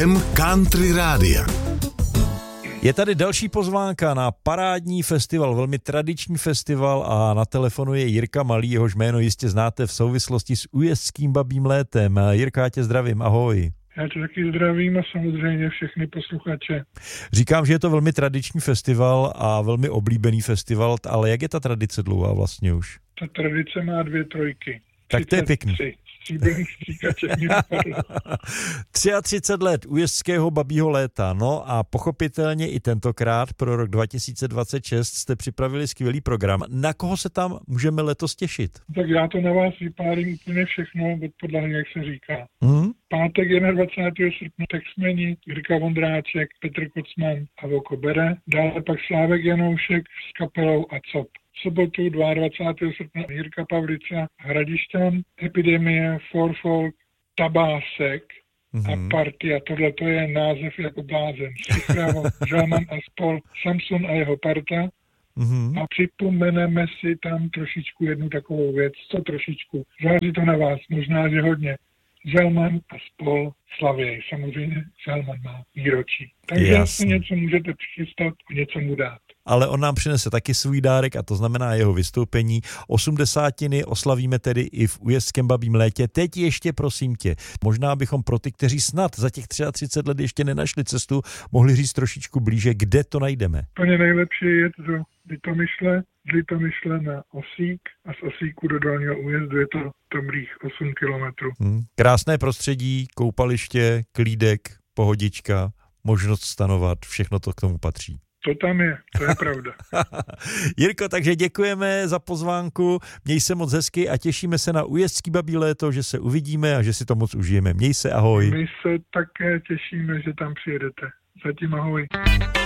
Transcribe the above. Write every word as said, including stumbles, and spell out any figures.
Den country rádia. Je tady další pozvánka na parádní festival, velmi tradiční festival a na telefonu je Jirka Malý, jehož jméno jistě znáte v souvislosti s Újezdským babím létem. Jirka, já tě zdravím, ahoj. Já tě taky zdravím a samozřejmě všechny posluchače. Říkám, že je to velmi tradiční festival a velmi oblíbený festival, ale jak je ta tradice dlouhá vlastně už? Ta tradice má dvě trojky. Tak to je pěkný. třicet tři let Újezdského babího léta, no a pochopitelně i tentokrát pro rok dva tisíce dvacet šest jste připravili skvělý program. Na koho se tam můžeme letos těšit? Tak já to na vás vypálím úplně všechno od podlahy, jak se říká. Hmm? Pátek dvacátého prvního srpna Texmeni, Jirka Vondráček, Petr Kocman a Voko Bere. Dále pak Slávek Janoušek s kapelou a cop. V sobotu dvacátého druhého srpna Jirka Pavlica, Hradišťan, Epidemie, Forfolk, Tabásek mm-hmm. a Partia. Tohle to je název jako blázen. Sichravo, Žalman a spol, Samson a jeho parta. Mm-hmm. A připomeneme si tam trošičku jednu takovou věc, co trošičku. Záleží to na vás, možná, že hodně. Žalman a spol slavěj. Samozřejmě Žalman má výročí. Takže asi něco můžete přichystat a něco mu dát. Ale on nám přinese taky svůj dárek a to znamená jeho vystoupení. Osmdesátiny oslavíme tedy i v Újezdském babím létě. Teď ještě prosím tě, možná bychom pro ty, kteří snad za těch třicet tři let ještě nenašli cestu, mohli říct trošičku blíže, kde to najdeme. Úplně nejlepší je to Litomyšle, z Litomyšle na Osík a z Osíku do Dolního Újezdu je to dobrých osm kilometrů. Hmm. Krásné prostředí, koupaliště, klídek, pohodička, možnost stanovat, všechno to k tomu patří. To tam je, to je pravda. Jirko, takže děkujeme za pozvánku, měj se moc hezky a těšíme se na Újezdský babí léto, že se uvidíme a že si to moc užijeme. Měj se, ahoj. My se také těšíme, že tam přijedete. Zatím ahoj.